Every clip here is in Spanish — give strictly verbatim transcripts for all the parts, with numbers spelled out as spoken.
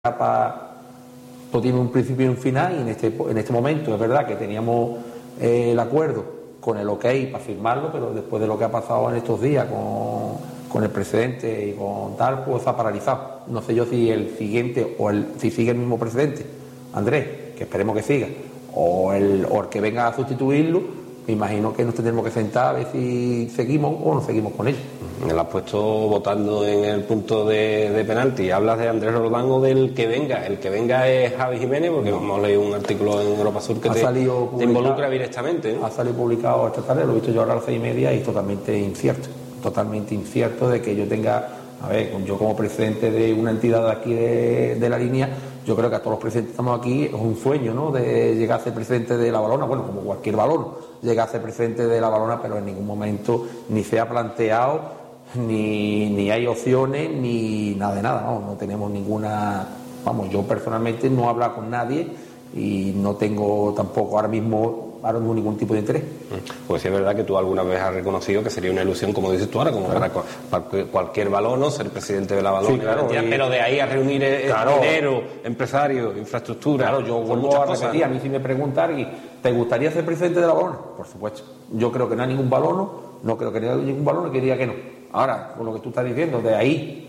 etapa todo tiene un principio y un final, y en este, en este momento es verdad que teníamos eh, el acuerdo con el ok para firmarlo, pero después de lo que ha pasado en estos días con, con el presidente y con tal, pues está paralizado. No sé yo si el siguiente o el si sigue el mismo presidente, Andrés, que esperemos que siga, o el, o el que venga a sustituirlo, me imagino que nos tendremos que sentar a ver si seguimos o no seguimos con ellos. Me lo has puesto votando en el punto de, de penalti. ¿Hablas de Andrés Roldán o del que venga? El que venga es Javi Jiménez, porque no. hemos leído un artículo en Europa Sur que te, te involucra directamente, ¿no? Ha salido publicado esta tarde, lo he visto yo ahora a las seis y media, y es totalmente incierto. Totalmente incierto de que yo tenga... A ver, yo como presidente de una entidad de aquí de, de la línea, yo creo que a todos los presidentes que estamos aquí es un sueño, ¿no?, de llegar a ser presidente de la Balona, bueno, como cualquier balón, llegar a ser presidente de la Balona, pero en ningún momento ni se ha planteado, ni, ni hay opciones, ni nada de nada, ¿no? No tenemos ninguna... Vamos, yo personalmente no he hablado con nadie y no tengo tampoco ahora mismo... ahora no ningún tipo de interés. Pues sí, es verdad que tú alguna vez has reconocido que sería una ilusión, como dices tú ahora, como claro. para, para cualquier balón, ¿no?, ser presidente de la Balón, sí, claro, y... pero de ahí a reunir claro. dinero, empresarios, infraestructura. Claro, yo vuelvo a repetir, a mí si me preguntan, ¿te gustaría ser presidente de la Balón? Por supuesto. Yo creo que no hay ningún balón, no creo que haya ningún balón que diría que no. Ahora, con lo que tú estás diciendo, de ahí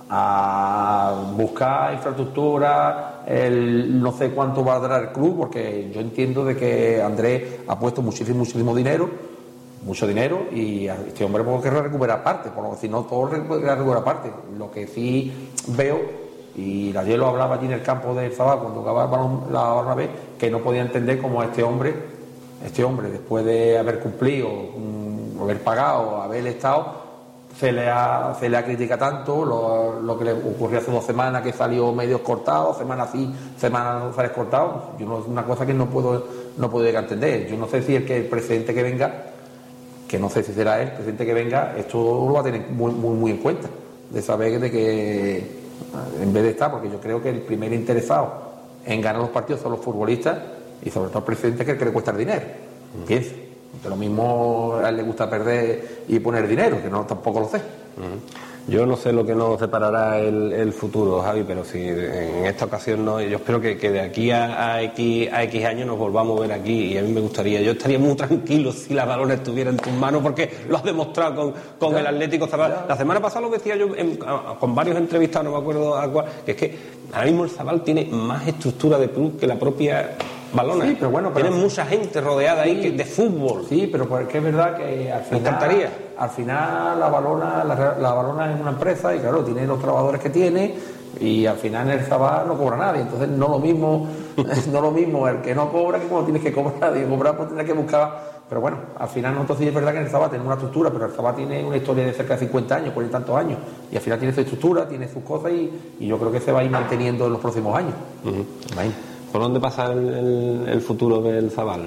a buscar infraestructura, el no sé cuánto va a dar el club, porque yo entiendo de que Andrés ha puesto muchísimo, muchísimo dinero, mucho dinero, y este hombre puede querer recuperar parte, por lo que si no todo recuperar parte. Lo que sí veo, y ayer lo hablaba allí en el campo de Zabal cuando acababa la Balona B, que no podía entender cómo este hombre, este hombre después de haber cumplido, haber pagado, haber estado, se le ha, se le ha criticado tanto lo, lo que le ocurrió hace dos semanas, que salió medios cortados, semanas sí, semanas no sales cortados. Yo no, es una cosa que no puedo no puedo llegar a entender. Yo no sé si el que el presidente que venga, que no sé si será él, el presidente que venga, esto lo va a tener muy muy muy en cuenta, de saber de que en vez de estar, porque yo creo que el primer interesado en ganar los partidos son los futbolistas, y sobre todo el presidente, que es el que le cuesta el dinero. Mm. Piensa. Que lo mismo a él le gusta perder y poner dinero, que no tampoco lo sé. Uh-huh. Yo no sé lo que nos separará el, el futuro, Javi, pero si en esta ocasión no, yo espero que, que de aquí a, a, X, a X años nos volvamos a ver aquí, y a mí me gustaría, yo estaría muy tranquilo si la Balona estuviera en tus manos, porque lo has demostrado con, con ya, el Atlético Zabal. La semana pasada lo decía yo en, con varios entrevistados, no me acuerdo a cuál, que es que ahora mismo el Zabal tiene más estructura de club que la propia Balona. Sí, pero bueno, pero tienen mucha gente rodeada sí, ahí que, de fútbol. Sí, pero porque es verdad que al final, me encantaría. Al final la Balona, la, la Balona es una empresa, y claro, tiene los trabajadores que tiene, y al final en el Zabal no cobra nadie. Entonces no lo mismo, no lo mismo el que no cobra que cuando tienes que cobrar, y cobrar pues tienes que buscar. Pero bueno, al final nosotros sí es verdad que en el Zabal tenemos una estructura, pero el Zabal tiene una historia de cerca de cincuenta años, cuarenta y tantos años, y al final tiene su estructura, tiene sus cosas, y, y yo creo que se va a ir manteniendo en los próximos años. Uh-huh. ¿Por dónde pasa el, el, el futuro del Zabal?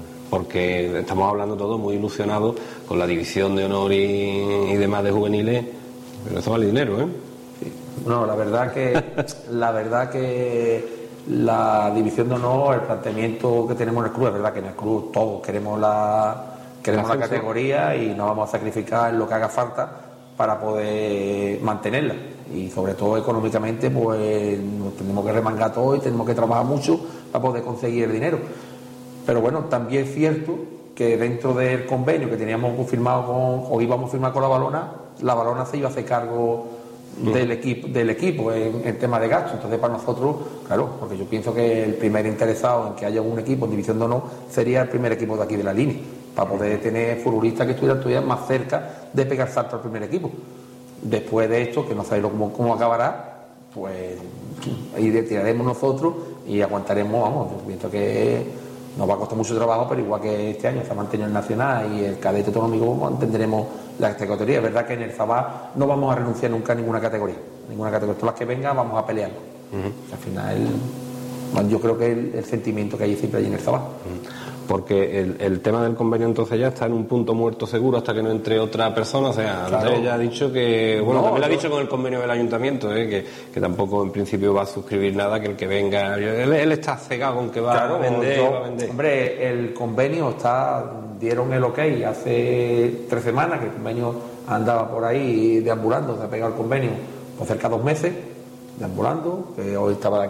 Porque estamos hablando todos muy ilusionados con la división de honor y, y demás de juveniles, pero eso vale dinero, ¿eh? Sí. No, la verdad que la verdad que la división de honor, el planteamiento que tenemos en el club, es verdad que en el club todos queremos la queremos la, la categoría, y nos vamos a sacrificar lo que haga falta para poder mantenerla, y sobre todo económicamente pues nos tenemos que remangar todo y tenemos que trabajar mucho para poder conseguir el dinero. Pero bueno, también es cierto que dentro del convenio que teníamos firmado con, o íbamos a firmar con la Balona, la Balona se iba a hacer cargo del equipo, del equipo en, en tema de gastos. Entonces para nosotros, claro, porque yo pienso que el primer interesado en que haya un equipo en división de honor sería el primer equipo de aquí de la línea, para poder tener futbolistas que estuvieran todavía más cerca de pegar salto al primer equipo. Después de esto, que no sabemos cómo, cómo acabará, pues ahí tiraremos nosotros y aguantaremos. Vamos, yo pienso que nos va a costar mucho trabajo, pero igual que este año se ha mantenido el Nacional y el cadete autonómico, mantendremos la categoría. Es verdad que en el Zabal no vamos a renunciar nunca a ninguna categoría, ninguna categoría. Todas las que vengan vamos a pelearlo. Uh-huh. Al final, yo creo que el, el sentimiento que hay siempre allí en el Zabal. Uh-huh. Porque el, el tema del convenio entonces ya está en un punto muerto seguro hasta que no entre otra persona. O sea, claro. Andrés ya ha dicho que, bueno, no, también lo ha dicho con el convenio del ayuntamiento, ¿eh? que, que tampoco en principio va a suscribir nada, que el que venga, él, él está cegado con que va, claro, a vender, yo, va a vender. Hombre, el convenio está, dieron el ok hace tres semanas, que el convenio andaba por ahí deambulando, se ha pegado el convenio por cerca de dos meses. deambulando, que hoy estaba de